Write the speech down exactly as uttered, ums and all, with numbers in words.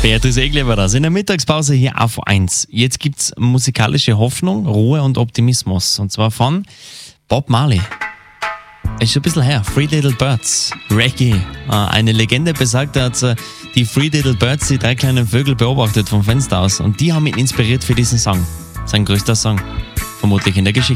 Beatrice Egli war das in der Mittagspause hier auf eins. Jetzt gibt's musikalische Hoffnung, Ruhe und Optimismus. Und zwar von Bob Marley. Ist schon ein bisschen her. Three Little Birds, Reggae. Eine Legende besagt, er hat die Three Little Birds, die drei kleinen Vögel, beobachtet vom Fenster aus. Und die haben ihn inspiriert für diesen Song. Sein größter Song. Vermutlich in der Geschichte.